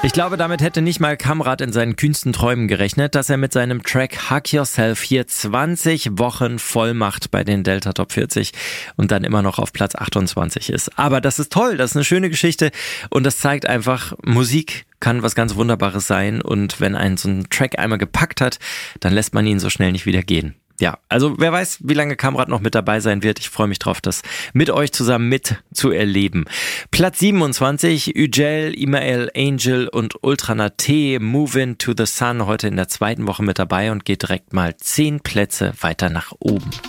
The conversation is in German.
Ich glaube, damit hätte nicht mal Kamrat in seinen kühnsten Träumen gerechnet, dass er mit seinem Track Hug Yourself hier 20 Wochen voll macht bei den Delta Top 40 und dann immer noch auf Platz 28 ist. Aber das ist toll, das ist eine schöne Geschichte und das zeigt einfach, Musik kann was ganz Wunderbares sein und wenn einen so ein Track einmal gepackt hat, dann lässt man ihn so schnell nicht wieder gehen. Ja, also wer weiß, wie lange Kamrat noch mit dabei sein wird. Ich freue mich drauf, das mit euch zusammen mit zu erleben. Platz 27, Üjel, Imael, Angel und Ultranat T, Movin' to the Sun, heute in der zweiten Woche mit dabei und geht direkt mal 10 Plätze weiter nach oben.